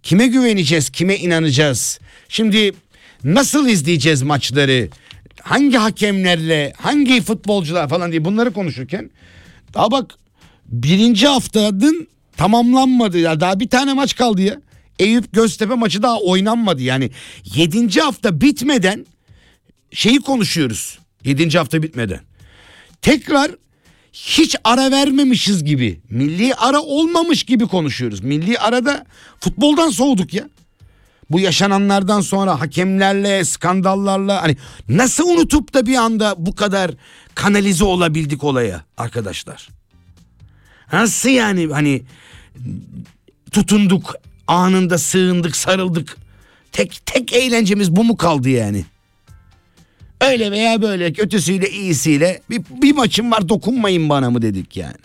Kime güveneceğiz, kime inanacağız? Şimdi nasıl izleyeceğiz maçları? Hangi hakemlerle, hangi futbolcular falan diye bunları konuşurken daha bak birinci haftanın tamamlanmadı ya, daha bir tane maç kaldı ya. Eyüp Göztepe maçı daha oynanmadı yani 7. hafta bitmeden şeyi konuşuyoruz. 7. hafta bitmeden. Tekrar hiç ara vermemişiz gibi, milli ara olmamış gibi konuşuyoruz. Milli arada futboldan soğuduk ya. Bu yaşananlardan sonra hakemlerle, skandallarla hani nasıl unutup da bir anda bu kadar kanalize olabildik olaya arkadaşlar? Nasıl yani hani tutunduk, anında sığındık, sarıldık. Tek eğlencemiz bu mu kaldı yani? Öyle veya böyle, kötüsüyle iyisiyle bir maçım var, dokunmayın bana mı dedik yani.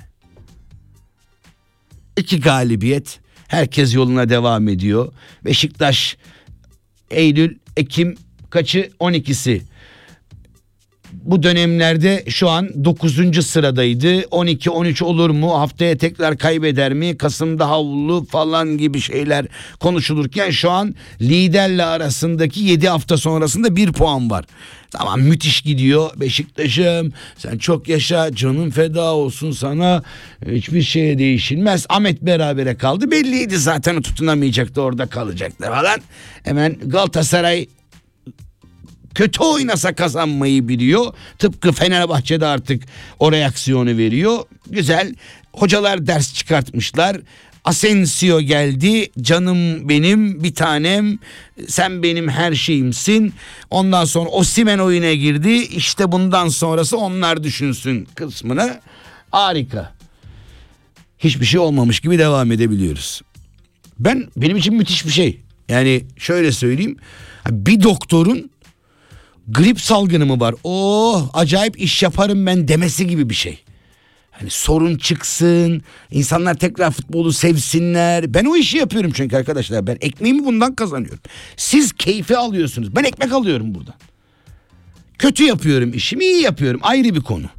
2 galibiyet, herkes yoluna devam ediyor. Beşiktaş Eylül, Ekim kaçı? 12'si. Bu dönemlerde şu an 9. sıradaydı. 12-13 olur mu? Haftaya tekrar kaybeder mi? Kasım'da havlu falan gibi şeyler konuşulurken şu an liderle arasındaki 7 hafta sonrasında 1 puan var. Tamam, müthiş gidiyor Beşiktaş'ım. Sen çok yaşa, canın feda olsun sana. Hiçbir şeye değişilmez. Ahmet berabere kaldı. Belliydi zaten, tutunamayacaktı, orada kalacaktı falan. Hemen Galatasaray kötü oynasa kazanmayı biliyor. Tıpkı Fenerbahçe'de artık o reaksiyonu veriyor. Güzel. Hocalar ders çıkartmışlar. Asensio geldi. Canım benim, bir tanem. Sen benim her şeyimsin. Ondan sonra Osimhen oyuna girdi. İşte bundan sonrası onlar düşünsün kısmına. Harika. Hiçbir şey olmamış gibi devam edebiliyoruz. Benim için müthiş bir şey. Yani şöyle söyleyeyim. Bir doktorun grip salgını mı var? Oh, acayip iş yaparım ben demesi gibi bir şey. Hani sorun çıksın, insanlar tekrar futbolu sevsinler. Ben o işi yapıyorum çünkü arkadaşlar. Ben ekmeğimi bundan kazanıyorum. Siz keyfi alıyorsunuz. Ben ekmek alıyorum buradan. Kötü yapıyorum işimi, iyi yapıyorum. Ayrı bir konu.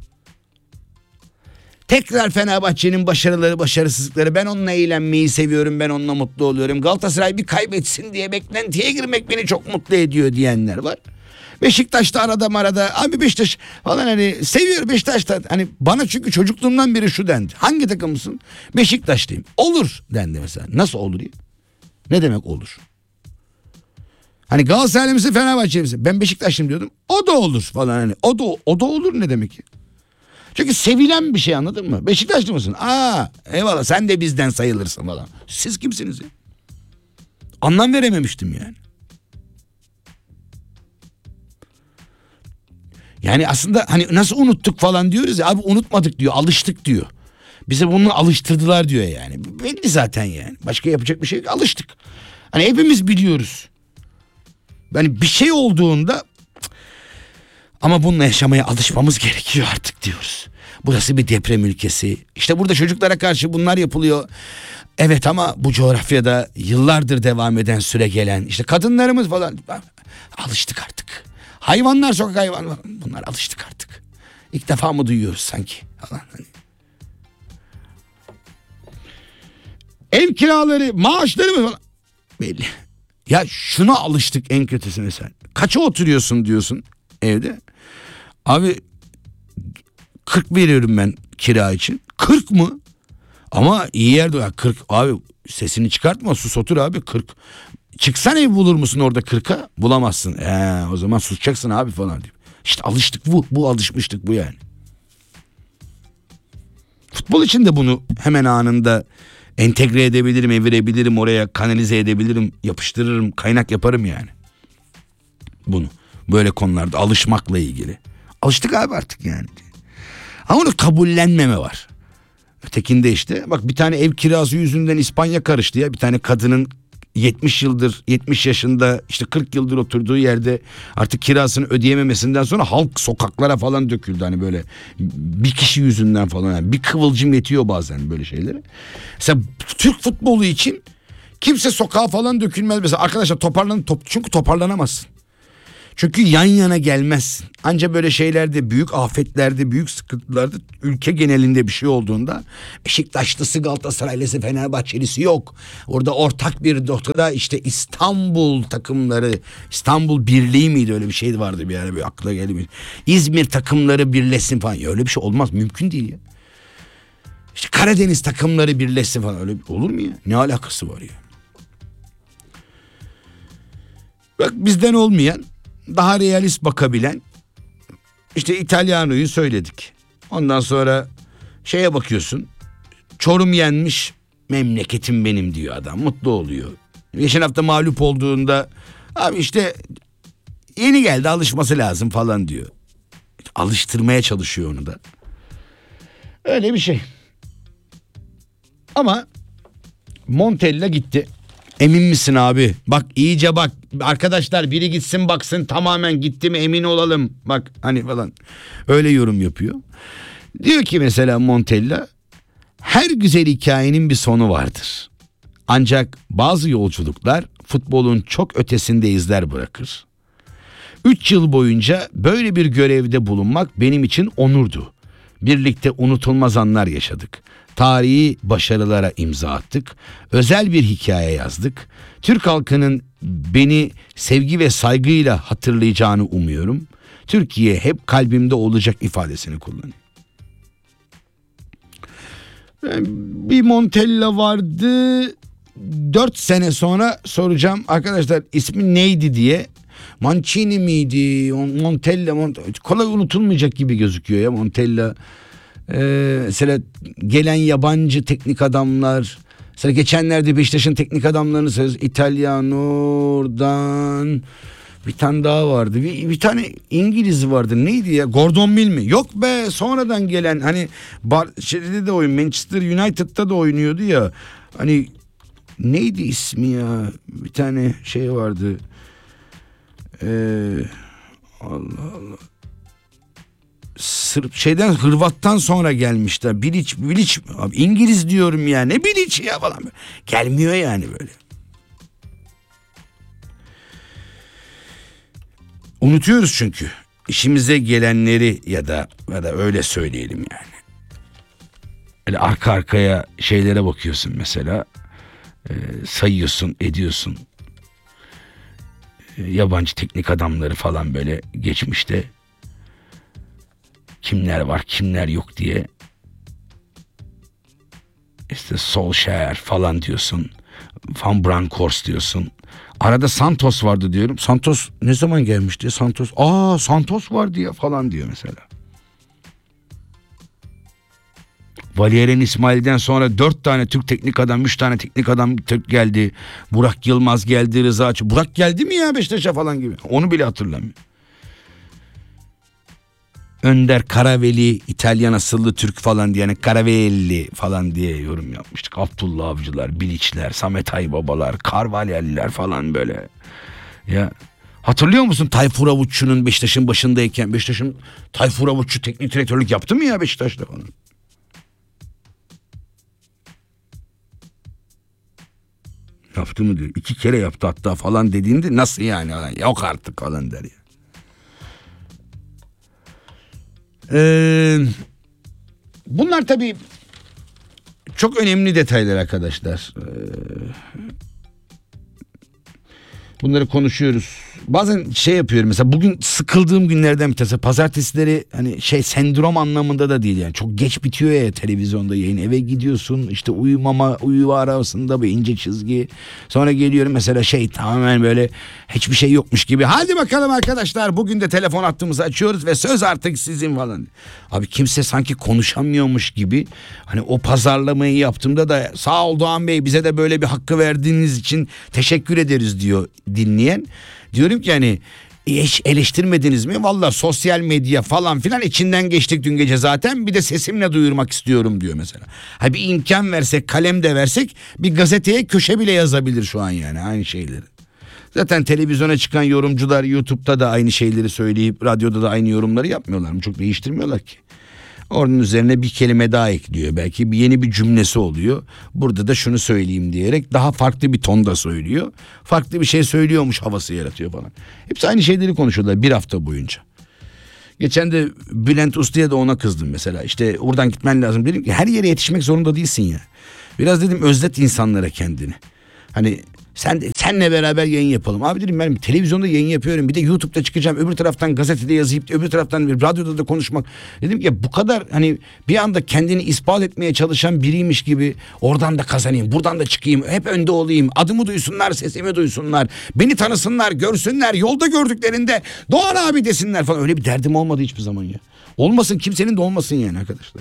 Tekrar Fenerbahçe'nin başarıları, başarısızlıkları. Ben onunla eğlenmeyi seviyorum. Ben onunla mutlu oluyorum. Galatasaray bir kaybetsin diye beklentiye girmek beni çok mutlu ediyor diyenler var. Beşiktaş'ta arada abi Beşiktaş falan, hani seviyor Beşiktaş'ta, hani bana çünkü çocukluğumdan beri şu dendi. Hangi takımısın? Beşiktaş'tayım. Olur dendi mesela. Nasıl olur ya? Ne demek olur? Hani Galatasaraylı mısın, Fenerbahçeli misin? Ben Beşiktaşlıyım diyordum. O da olur falan, hani o da olur ne demek ya? Çünkü sevilen bir şey, anladın mı? Beşiktaşlı mısın? Aa, eyvallah, sen de bizden sayılırsın falan. Siz kimsiniz ya? Anlam verememiştim yani. Yani aslında hani nasıl unuttuk falan diyoruz ya, abi unutmadık diyor, alıştık diyor. Bize bunu alıştırdılar diyor yani. Belli zaten yani. Başka yapacak bir şey yok, alıştık. Hani hepimiz biliyoruz. Yani bir şey olduğunda ama bununla yaşamaya alışmamız gerekiyor artık diyoruz. Burası bir deprem ülkesi. İşte burada çocuklara karşı bunlar yapılıyor. Evet, ama bu coğrafyada yıllardır devam eden, süre gelen işte kadınlarımız falan, alıştık artık. Hayvanlar, sokak hayvanları, bunlar alıştık artık. İlk defa mı duyuyoruz sanki falan. Ev kiraları, maaşları mı falan belli. Ya şuna alıştık, en kötüsü mesela. Kaça oturuyorsun diyorsun evde? Abi 40 veriyorum ben kira için. 40 mı? Ama iyi yerde ya, 40 abi, sesini çıkartma, sus otur abi, 40. Çıksan ev bulur musun orada 40'a? Bulamazsın. O zaman susacaksın abi falan diyor. İşte alıştık, bu alışmıştık bu yani. Futbol için de bunu hemen anında entegre edebilirim, evirebilirim, oraya kanalize edebilirim, yapıştırırım, kaynak yaparım yani. Bunu böyle konularda alışmakla ilgili. Alıştık abi artık yani. Ama onu kabullenmeme var. Ötekinde işte bak, bir tane ev kirası yüzünden İspanya karıştı ya. Bir tane kadının 70 yaşında işte 40 yıldır oturduğu yerde artık kirasını ödeyememesinden sonra halk sokaklara falan döküldü, hani böyle bir kişi yüzünden falan. Yani bir kıvılcım yetiyor bazen böyle şeylere. Mesela Türk futbolu için kimse sokağa falan dökülmez mesela arkadaşlar, çünkü toparlanamazsın. Çünkü yan yana gelmezsin. Anca böyle şeylerde, büyük afetlerde, büyük sıkıntılarda, ülke genelinde bir şey olduğunda Beşiktaşlısı, Galatasaraylısı, Fenerbahçelisi yok. Orada ortak bir noktada işte İstanbul takımları, İstanbul Birliği miydi, öyle bir şey vardı bir ara, bir akla geldi. İzmir takımları birleşsin falan. Öyle bir şey olmaz, mümkün değil ya. İşte Karadeniz takımları birleşsin falan, öyle olur mu ya? Ne alakası var ya? Bak, bizden olmayan, daha realist bakabilen, işte İtalyano'yu söyledik. Ondan sonra şeye bakıyorsun, Çorum yenmiş, memleketim benim diyor adam, mutlu oluyor. Geçen hafta mağlup olduğunda abi işte yeni geldi, alışması lazım falan diyor. Alıştırmaya çalışıyor onu da. Öyle bir şey. Ama Montella gitti. Emin misin abi? Bak iyice bak. Arkadaşlar biri gitsin baksın, tamamen gitti mi emin olalım. Bak hani falan. Öyle yorum yapıyor. Diyor ki mesela Montella, her güzel hikayenin bir sonu vardır. Ancak bazı yolculuklar futbolun çok ötesinde izler bırakır. 3 yıl boyunca böyle bir görevde bulunmak benim için onurdu. Birlikte unutulmaz anlar yaşadık. Tarihi başarılara imza attık. Özel bir hikaye yazdık. Türk halkının beni sevgi ve saygıyla hatırlayacağını umuyorum. Türkiye hep kalbimde olacak ifadesini kullanıyor. Bir Montella vardı. 4 sene sonra soracağım arkadaşlar ismi neydi diye. Mancini miydi? Montella. Kolay unutulmayacak gibi gözüküyor ya Montella. Mesela gelen yabancı teknik adamlar. Mesela geçenlerde Beşiktaş'ın teknik adamlarını söylüyoruz. İtalyanlardan bir tane daha vardı. Bir tane İngiliz vardı. Neydi ya? Gordon Mill mi? Yok be, sonradan gelen, hani şeyde de Manchester United'da da oynuyordu ya. Hani neydi ismi ya? Bir tane şey vardı. Allah Allah. Hırvat'tan sonra gelmişler. Bilic abi, İngiliz diyorum ya, ne Bilic ya falan. Gelmiyor yani böyle. Unutuyoruz çünkü işimize gelenleri, ya da öyle söyleyelim yani. Öyle arka arkaya şeylere bakıyorsun mesela, sayıyorsun, ediyorsun. Yabancı teknik adamları falan böyle geçmişte kimler var kimler yok diye, işte Solskjaer falan diyorsun, Van Bronckhorst diyorsun, arada Santos vardı diyorum. Santos ne zaman gelmişti? Santos var diye falan diyor mesela. Valerian İsmail'den sonra 4 tane Türk teknik adam, 3 tane teknik adam Türk geldi. Burak Yılmaz geldi, Rıza Açı. Burak geldi mi ya Beşiktaş'a falan gibi. Onu bile hatırlamıyor. Önder Karaveli, İtalyan asıllı Türk falan diye, yani Karavelli falan diye yorum yapmıştık. Abdullah Avcılar, Bilic'ler, Samet Aybabalar, Carvalhal'ler falan böyle. Ya hatırlıyor musun Tayfur Avutçu'nun Beşiktaş'ın başındayken, Beşiktaş'ın Tayfur Avutçu teknik direktörlük yaptı mı ya Beşiktaş'ta falan? Yaptı mı diyor. 2 kere yaptı hatta falan dediğinde, nasıl yani? Yok artık falan der ya. Bunlar tabii çok önemli detaylar arkadaşlar. Bunları konuşuyoruz. Bazen şey yapıyorum mesela, bugün sıkıldığım günlerden bir tanesi. Pazartesileri hani sendrom anlamında da değil yani. Çok geç bitiyor ya televizyonda yayın. Eve gidiyorsun, işte uyuma arasında bir ince çizgi. Sonra geliyorum mesela tamamen böyle hiçbir şey yokmuş gibi. Hadi bakalım arkadaşlar, bugün de telefon hattımızı açıyoruz ve söz artık sizin falan. Abi kimse sanki konuşamıyormuş gibi. Hani o pazarlamayı yaptığımda da sağ ol Doğan Bey, bize de böyle bir hakkı verdiğiniz için teşekkür ederiz diyor dinleyen. Diyorum ki hani hiç eleştirmediniz mi? Vallahi sosyal medya falan filan içinden geçtik dün gece zaten. Bir de sesimle duyurmak istiyorum diyor mesela. Ha, bir imkan versek, kalem de versek, bir gazeteye köşe bile yazabilir şu an yani aynı şeyleri. Zaten televizyona çıkan yorumcular YouTube'da da aynı şeyleri söyleyip radyoda da aynı yorumları yapmıyorlar mı? Çok değiştirmiyorlar ki. Onun üzerine bir kelime daha ekliyor. Belki yeni bir cümlesi oluyor. Burada da şunu söyleyeyim diyerek daha farklı bir tonda söylüyor. Farklı bir şey söylüyormuş havası yaratıyor falan. Hepsi aynı şeyleri konuşuyorlar bir hafta boyunca. Geçen de Bülent Usta'ya da ona kızdım mesela. İşte oradan gitmen lazım. Dedim ki her yere yetişmek zorunda değilsin ya. Biraz dedim özlet insanlara kendini. Hani senle beraber yayın yapalım. Abi dedim ben televizyonda yayın yapıyorum. Bir de YouTube'da çıkacağım. Öbür taraftan gazetede yazıp öbür taraftan radyoda da konuşmak. Dedim ki bu kadar hani bir anda kendini ispat etmeye çalışan biriymiş gibi oradan da kazanayım, buradan da çıkayım, hep önde olayım. Adımı duysunlar, sesimi duysunlar. Beni tanısınlar, görsünler. Yolda gördüklerinde Doğan abi desinler falan. Öyle bir derdim olmadı hiçbir zaman ya. Olmasın, kimsenin de olmasın yani arkadaşlar.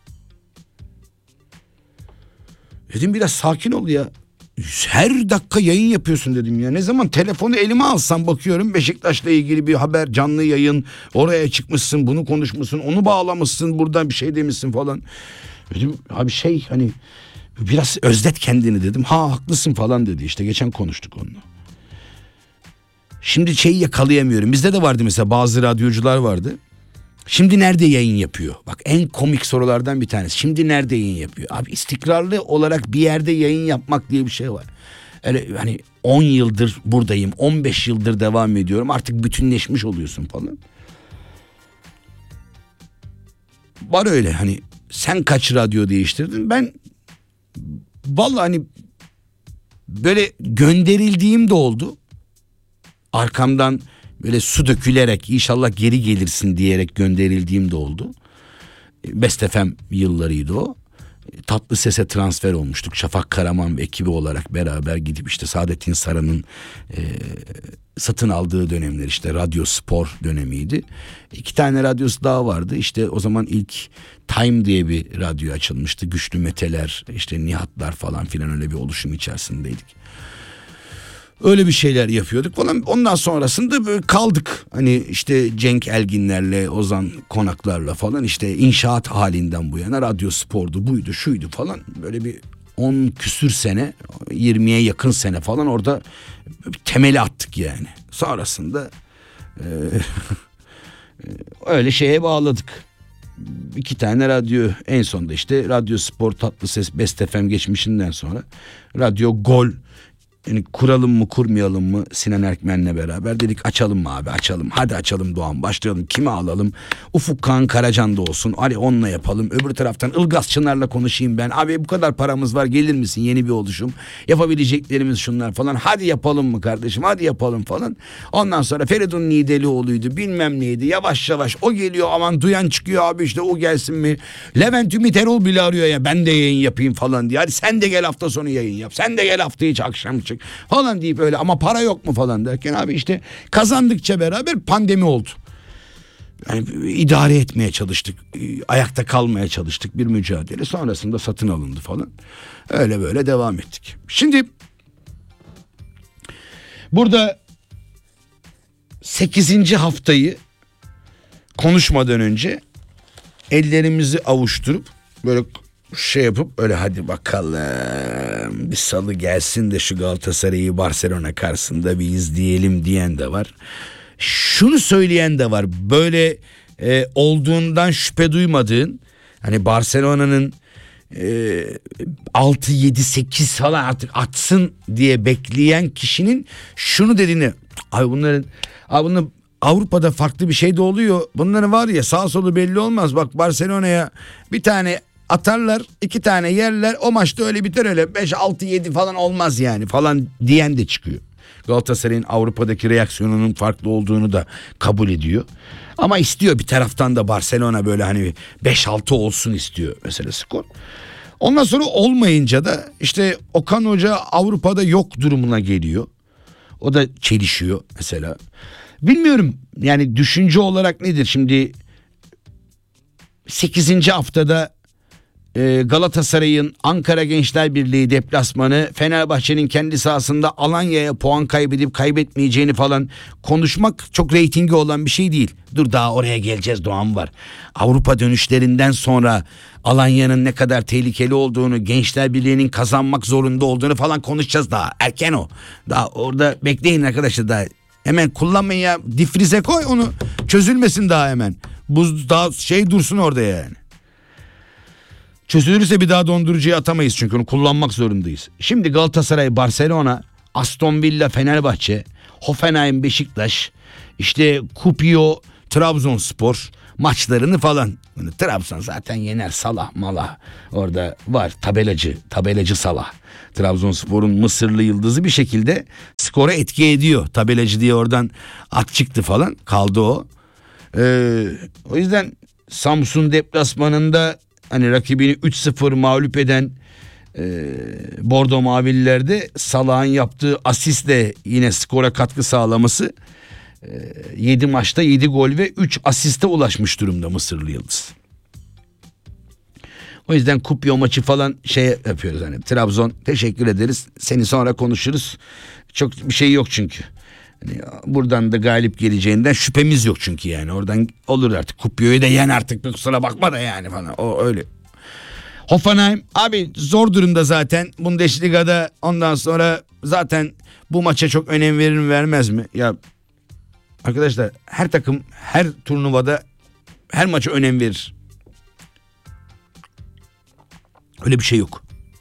Dedim biraz sakin ol ya. Her dakika yayın yapıyorsun dedim ya. Ne zaman telefonu elime alsam bakıyorum Beşiktaş'la ilgili bir haber, canlı yayın. Oraya çıkmışsın, bunu konuşmuşsun, onu bağlamışsın, buradan bir şey demişsin falan. Dedim abi hani biraz özlet kendini dedim. Ha haklısın falan dedi. İşte geçen konuştuk onunla. Şimdi yakalayamıyorum. Bizde de vardı mesela, bazı radyocular vardı. Şimdi nerede yayın yapıyor? Bak en komik sorulardan bir tanesi. Şimdi nerede yayın yapıyor? Abi istikrarlı olarak bir yerde yayın yapmak diye bir şey var. Öyle hani 10 yıldır buradayım, 15 yıldır devam ediyorum. Artık bütünleşmiş oluyorsun falan. Var öyle hani sen kaç radyo değiştirdin? Ben vallahi hani böyle gönderildiğim de oldu. Arkamdan böyle su dökülerek inşallah geri gelirsin diyerek gönderildiğim de oldu. Best FM yıllarıydı o. Tatlı Ses'e transfer olmuştuk. Şafak Karaman ve ekibi olarak beraber gidip işte Saadettin Saran'ın satın aldığı dönemler, işte Radyo Spor dönemiydi. 2 tane radyosu daha vardı. İşte o zaman ilk Time diye bir radyo açılmıştı. Güçlü Meteler, işte Nihatlar falan filan, öyle bir oluşum içerisindeydik. Öyle bir şeyler yapıyorduk falan. Ondan sonrasında böyle kaldık. Hani işte Cenk Elginlerle, Ozan Konaklarla falan, işte inşaat halinden bu yana Radyo Spor'du, buydu, şuydu falan. Böyle bir 10 küsür sene, 20'ye yakın sene falan orada temeli attık yani. Sonrasında öyle şeye bağladık. 2 tane radyo, en sonunda işte Radyo Spor, Tatlı Ses, Best FM geçmişinden sonra Radyo Gol. Yani kuralım mı kurmayalım mı Sinan Erkmen'le beraber dedik, açalım mı abi, açalım. Hadi açalım Doğan, başlayalım. Kimi alalım? Ufuk Kağan Karacan da olsun. Ali onunla yapalım. Öbür taraftan Ilgaz Çınar'la konuşayım ben. Abi bu kadar paramız var, gelir misin? Yeni bir oluşum. Yapabileceklerimiz şunlar falan. Hadi yapalım mı kardeşim? Hadi yapalım falan. Ondan sonra Feridun Nidelioğlu'ydu, bilmem neydi. Yavaş yavaş o geliyor, aman duyan çıkıyor abi, işte o gelsin mi? Levent Ümit Erol bile arıyor ya, ben de yayın yapayım falan diye. Hadi sen de gel hafta sonu yayın yap. Sen de gel hafta içi akşam çık falan deyip öyle, ama para yok mu falan derken abi işte kazandıkça beraber pandemi oldu. Yani idare etmeye çalıştık, ayakta kalmaya çalıştık, bir mücadele, sonrasında satın alındı falan. Öyle böyle devam ettik. Şimdi burada 8. haftayı konuşmadan önce ellerimizi avuşturup böyle yapıp öyle hadi bakalım bir salı gelsin de şu Galatasaray'ı Barcelona karşısında bir izleyelim diyen de var. Şunu söyleyen de var, böyle olduğundan şüphe duymadığın, hani Barcelona'nın 6, 7, 8 falan artık atsın diye bekleyen kişinin şunu dediğini, bunun Avrupa'da farklı bir şey de oluyor. Bunların var ya, sağ solu belli olmaz. Bak Barcelona'ya bir tane atarlar, 2 tane yerler, o maçta öyle biter, öyle 5, 6, 7 falan olmaz yani falan diyen de çıkıyor. Galatasaray'ın Avrupa'daki reaksiyonunun farklı olduğunu da kabul ediyor. Ama istiyor bir taraftan da Barcelona böyle hani 5-6 olsun istiyor mesela skor. Ondan sonra olmayınca da işte Okan Hoca Avrupa'da yok durumuna geliyor. O da çelişiyor mesela. Bilmiyorum yani düşünce olarak nedir? Şimdi 8. haftada Galatasaray'ın Ankara Gençler Birliği deplasmanı, Fenerbahçe'nin kendi sahasında Alanya'ya puan kaybedip kaybetmeyeceğini falan konuşmak çok reytingi olan bir şey değil. Dur daha oraya geleceğiz, Doğan var. Avrupa dönüşlerinden sonra Alanya'nın ne kadar tehlikeli olduğunu, Gençler Birliği'nin kazanmak zorunda olduğunu falan konuşacağız daha. Erken o. Daha orada bekleyin arkadaşlar, daha hemen kullanmayın ya, difrize koy onu, çözülmesin daha hemen. Buz daha dursun orada yani. Çözülürse bir daha dondurucuya atamayız çünkü onu kullanmak zorundayız. Şimdi Galatasaray, Barcelona, Aston Villa, Fenerbahçe, Hoffenheim, Beşiktaş, işte Kupio, Trabzonspor maçlarını falan. Yani Trabzon zaten yener, Salah Malah orada var, tabelacı Salah. Trabzonspor'un Mısırlı yıldızı bir şekilde skora etki ediyor. Tabelacı diye oradan at çıktı falan, kaldı o. O yüzden Samsun deplasmanında hani rakibini 3-0 mağlup eden Bordo Mavililer'de Salah'ın yaptığı asistle yine skora katkı sağlaması, 7 maçta 7 gol ve 3 asiste ulaşmış durumda Mısırlı yıldız. O yüzden Kupyo maçı falan şey yapıyoruz, hani Trabzon teşekkür ederiz, seni sonra konuşuruz. Çok bir şey yok çünkü. Hani buradan da galip geleceğinden şüphemiz yok çünkü yani. Oradan olur artık. Kupyo'yu da yen artık, kusura bakma da yani falan. O öyle. Hoffenheim abi zor durumda zaten. Bundesliga'da ondan sonra zaten bu maça çok önem verir mi vermez mi? Ya arkadaşlar, her takım her turnuvada her maça önem verir. Öyle bir şey yok.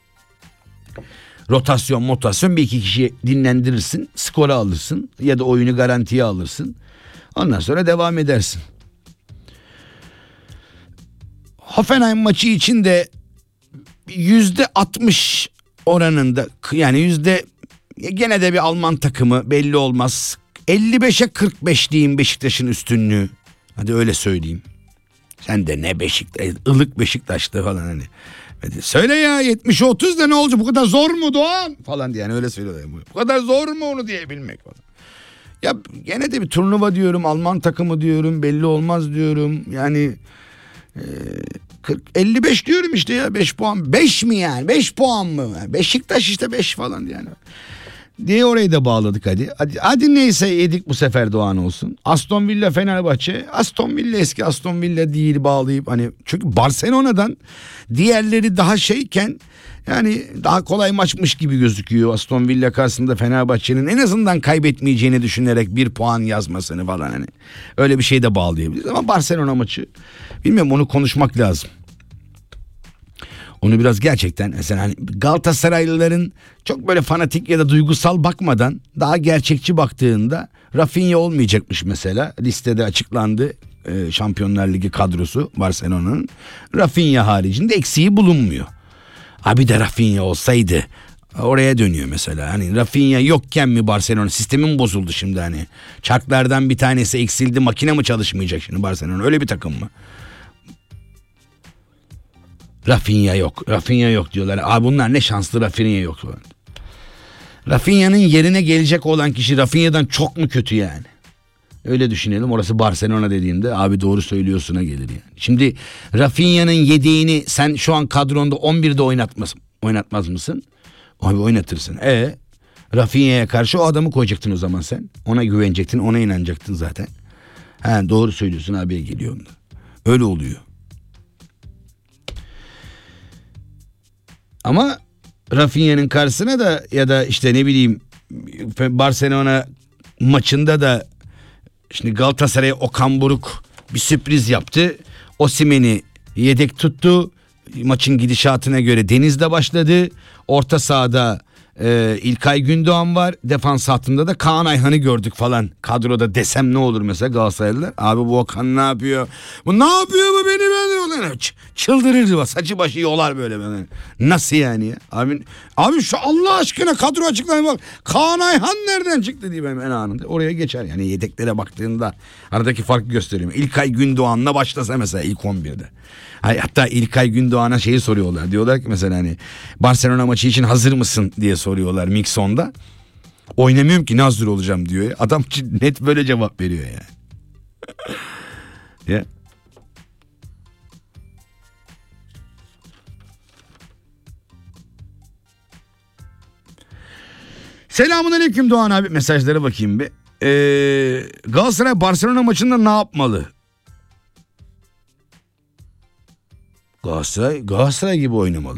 Rotasyon bir iki kişi dinlendirirsin, skora alırsın ya da oyunu garantiye alırsın. Ondan sonra devam edersin. Hoffenheim maçı için de %60 oranında, yani gene de bir Alman takımı, belli olmaz. 55'e 45 diyeyim Beşiktaş'ın üstünlüğü. Hadi öyle söyleyeyim. Sen de ne Beşiktaş, ılık Beşiktaş'ta falan hani. Hadi söyle ya, 70'e 30 da ne olacak, bu kadar zor mu Doğan falan diye, yani öyle söylüyorlar. Bu kadar zor mu onu diyebilmek falan. Ya gene de bir turnuva diyorum, Alman takımı diyorum, belli olmaz diyorum. Yani 55 diyorum işte ya, 5 puan. 5 mi yani? 5 puan mı? Beşiktaş işte 5 falan yani. Diye orayı da bağladık hadi. Hadi neyse, yedik bu sefer, Doğan olsun. Aston Villa, Fenerbahçe. Aston Villa eski Aston Villa değil, bağlayıp hani, çünkü Barcelona'dan diğerleri daha şeyken yani daha kolay maçmış gibi gözüküyor. Aston Villa karşısında Fenerbahçe'nin en azından kaybetmeyeceğini düşünerek 1 puan yazmasını falan, hani öyle bir şey de bağlayabiliriz. Ama Barcelona maçı, bilmiyorum, onu konuşmak lazım. Onu biraz gerçekten mesela hani Galatasaraylıların çok böyle fanatik ya da duygusal bakmadan daha gerçekçi baktığında Rafinha olmayacakmış mesela. Listede açıklandı Şampiyonlar Ligi kadrosu Barcelona'nın. Rafinha haricinde eksiği bulunmuyor. Abi de Rafinha olsaydı, oraya dönüyor mesela. Hani Rafinha yokken mi Barcelona sistemi mi bozuldu şimdi, hani çarklardan bir tanesi eksildi, makine mi çalışmayacak şimdi Barcelona, öyle bir takım mı? Rafinha yok diyorlar. Abi bunlar ne şanslı, Rafinha yok. Rafinha'nın yerine gelecek olan kişi Rafinha'dan çok mu kötü yani? Öyle düşünelim, orası Barcelona dediğimde abi doğru söylüyorsun'a gelir yani. Şimdi Rafinha'nın yedeğini sen şu an kadronda 11'de oynatmaz mısın? Abi oynatırsın. Rafinha'ya karşı o adamı koyacaktın o zaman sen. Ona güvenecektin, ona inanacaktın zaten. Doğru söylüyorsun abiye geliyor onda. Öyle oluyor. Ama Rafinha'nın karşısına da ya da işte ne bileyim Barcelona maçında da şimdi Galatasaray'a Okan Buruk bir sürpriz yaptı. Osimhen'i yedek tuttu. Maçın gidişatına göre Deniz'de başladı. Orta sahada İlkay Gündoğan var. Defans hattında da Kaan Ayhan'ı gördük falan. Kadroda desem ne olur mesela Galatasaraylılar? Abi bu Okan ne yapıyor? Bu ne yapıyor bu beni böyle? Çıldırır, saçı başı yolar böyle. Nasıl yani ya? Abi şu Allah aşkına kadro açıklayın bak. Kaan Ayhan nereden çıktı diye ben anında. Oraya geçer yani, yedeklere baktığında aradaki farkı gösteriyorum. İlkay Gündoğan'la başlasa mesela ilk 11'de. Hatta İlkay Gündoğan'a şeyi soruyorlar. Diyorlar ki mesela hani Barcelona maçı için hazır mısın diye soruyorlar Mikson'da. Oynamıyorum ki, ne hazır olacağım diyor. Adam net böyle cevap veriyor yani. Ya. Selamünaleyküm Doğan abi, mesajlara bakayım bir. Galatasaray Barcelona maçında ne yapmalı? Galatasaray gibi oynamalı.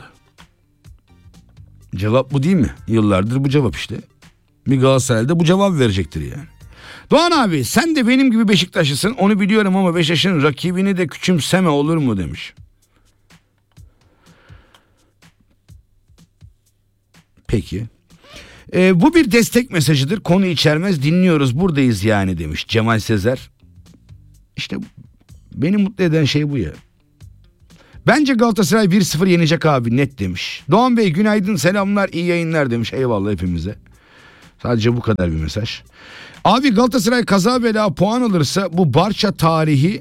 Cevap bu değil mi? Yıllardır bu cevap işte. Bir Galatasaray'da bu cevap verecektir yani. Doğan abi sen de benim gibi Beşiktaşlısın, onu biliyorum ama Beşiktaş'ın rakibini de küçümseme olur mu demiş. Peki. Bu bir destek mesajıdır. Konu içermez, dinliyoruz, buradayız yani demiş Cemal Sezer. İşte beni mutlu eden şey bu ya. Bence Galatasaray 1-0 yenecek abi, net demiş. Doğan Bey günaydın, selamlar, iyi yayınlar demiş. Eyvallah hepimize. Sadece bu kadar bir mesaj. Abi Galatasaray kaza bela puan alırsa bu Barça tarihinin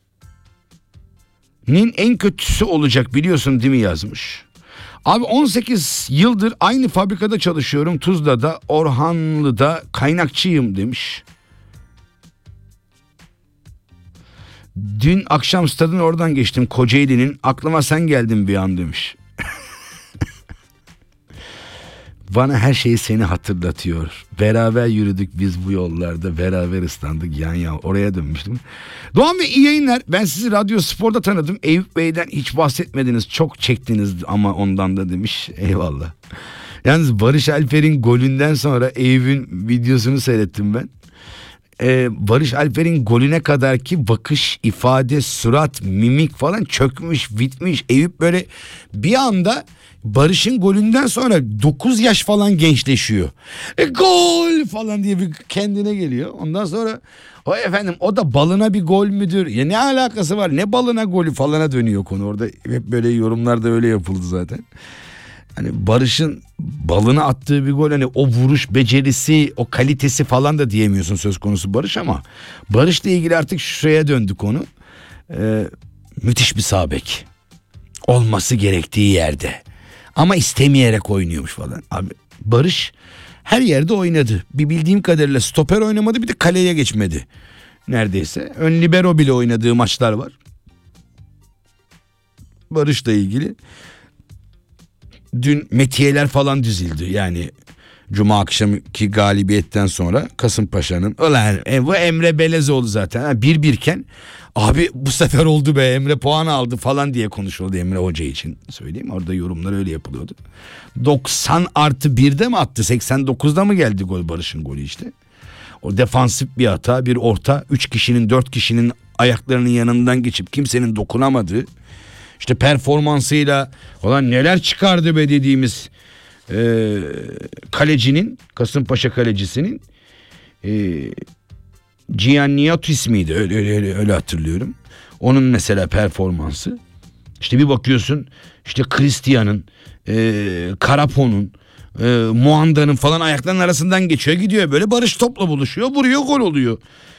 en kötüsü olacak biliyorsun değil mi yazmış. Abi 18 yıldır aynı fabrikada çalışıyorum. Tuzla'da, Orhanlı'da kaynakçıyım demiş. Dün akşam stadın oradan geçtim, Kocaeli'nin, aklıma sen geldin bir an demiş. Bana her şeyi seni hatırlatıyor. Beraber yürüdük biz bu yollarda, beraber ıslandık yan yana, oraya dönmüştüm. Doğan Bey iyi yayınlar. Ben sizi Radyo Spor'da tanıdım. Eyüp Bey'den hiç bahsetmediniz. Çok çektiniz ama ondan da demiş. Eyvallah. Yalnız Barış Alper'in golünden sonra Eyüp'ün videosunu seyrettim ben. Barış Alper'in golüne kadar ki bakış, ifade, surat, mimik falan çökmüş, bitmiş. Eyüp böyle bir anda Barış'ın golünden sonra 9 yaş falan gençleşiyor. Gol falan diye bir kendine geliyor. Ondan sonra o efendim o da balına bir gol müdür? Ya ne alakası var? Ne balına golü falana dönüyor konu. Orada hep böyle yorumlar da öyle yapıldı zaten. Hani Barış'ın balına attığı bir gol, hani o vuruş becerisi, o kalitesi falan da diyemiyorsun söz konusu Barış, ama Barış'la ilgili artık şuraya döndü konu. Müthiş bir sağ bek. Olması gerektiği yerde. Ama istemeyerek oynuyormuş falan. Abi Barış her yerde oynadı. Bir bildiğim kadarıyla stoper oynamadı, bir de kaleye geçmedi. Neredeyse. Ön libero bile oynadığı maçlar var. Barış'la ilgili. Dün metiyeler falan dizildi. Yani Cuma akşamki galibiyetten sonra Kasımpaşa'nın, ulan bu Emre Belezoğlu zaten 1-1 iken abi bu sefer oldu be, Emre puan aldı falan diye konuşuldu Emre Hoca için söyleyeyim. Orada yorumlar öyle yapılıyordu. 90+1'de mi attı, 89'da mı geldi gol, Barış'ın golü işte. O defansif bir hata, bir orta, 3 kişinin 4 kişinin ayaklarının yanından geçip kimsenin dokunamadığı, İşte performansıyla olan neler çıkardı be dediğimiz kalecinin, Kasımpaşa kalecisinin Gianniatis miydi? Öyle hatırlıyorum. Onun mesela performansı. İşte bir bakıyorsun işte Christian'ın, Karapon'un, Muanda'nın falan ayaklarının arasından geçiyor gidiyor. Böyle Barış topla buluşuyor, vuruyor, gol oluyor.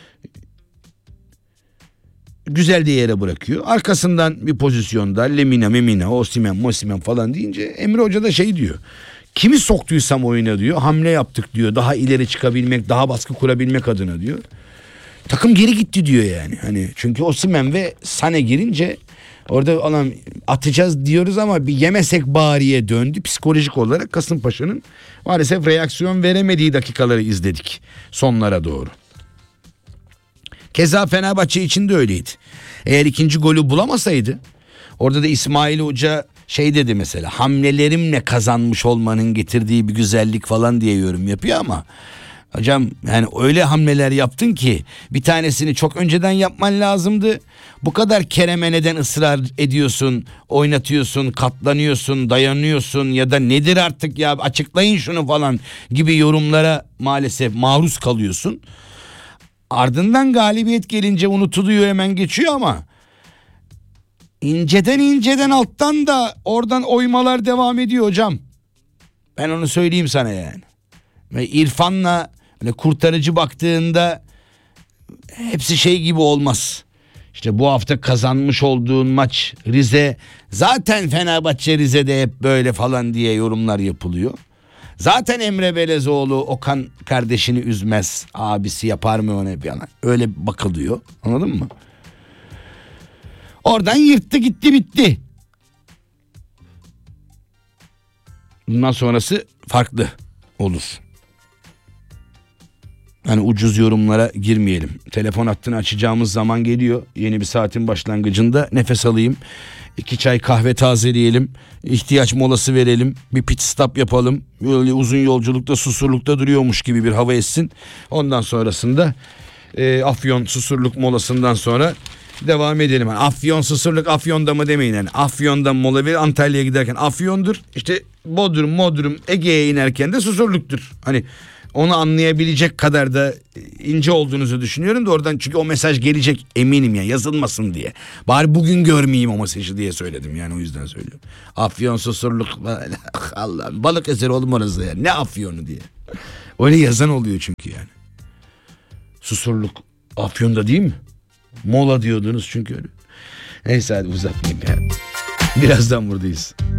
Güzel de yere bırakıyor. Arkasından bir pozisyonda Lemina, Memina, Osimhen falan deyince Emre Hoca da şey diyor. Kimi soktuysam oyuna diyor, hamle yaptık diyor. Daha ileri çıkabilmek, daha baskı kurabilmek adına diyor. Takım geri gitti diyor yani. Hani çünkü Osimhen ve Sane girince orada olan atacağız diyoruz ama bir yemesek bariye döndü. Psikolojik olarak Kasımpaşa'nın maalesef reaksiyon veremediği dakikaları izledik sonlara doğru. Keza Fenerbahçe için de öyleydi. Eğer ikinci golü bulamasaydı, orada da İsmail Hoca şey dedi mesela, hamlelerimle kazanmış olmanın getirdiği bir güzellik falan diye yorum yapıyor ama hocam yani öyle hamleler yaptın ki bir tanesini çok önceden yapman lazımdı. Bu kadar Kerem'e neden ısrar ediyorsun, oynatıyorsun, katlanıyorsun, dayanıyorsun ya da nedir artık ya, açıklayın şunu falan gibi yorumlara maalesef maruz kalıyorsun. Ardından galibiyet gelince unutuluyor, hemen geçiyor ama inceden alttan da oradan oymalar devam ediyor hocam. Ben onu söyleyeyim sana yani. Ve İrfan'la kurtarıcı baktığında hepsi şey gibi olmaz. İşte bu hafta kazanmış olduğun maç Rize, zaten Fenerbahçe Rize'de hep böyle falan diye yorumlar yapılıyor. Zaten Emre Belezoğlu Okan kardeşini üzmez, abisi yapar mı ona bir yana, öyle bakılıyor, anladın mı? Oradan yırttı gitti, bitti. Bundan sonrası farklı olur. Hani ucuz yorumlara girmeyelim. Telefon hattını açacağımız zaman geliyor. Yeni bir saatin başlangıcında nefes alayım. 2 çay kahve tazeleyelim. İhtiyaç molası verelim. Bir pit stop yapalım. Böyle uzun yolculukta Susurluk'ta duruyormuş gibi bir hava essin. Ondan sonrasında Afyon Susurluk molasından sonra devam edelim. Yani Afyon Susurluk Afyon'da mı demeyin. Yani Afyon'dan mola ver, Antalya'ya giderken Afyon'dur. İşte Bodrum Ege'ye inerken de Susurluk'tur. Hani onu anlayabilecek kadar da ince olduğunuzu düşünüyorum da oradan, çünkü o mesaj gelecek eminim ya, yazılmasın diye. Bari bugün görmeyeyim o mesajı diye söyledim, yani o yüzden söylüyorum. Afyon, Susurluk, Allah'ım, Balıkesir oğlum orası ya, ne Afyon'u diye. Öyle yazan oluyor çünkü yani. Susurluk Afyon'da değil mi? Mola diyordunuz çünkü öyle. Neyse hadi uzatmayayım ya. Birazdan buradayız.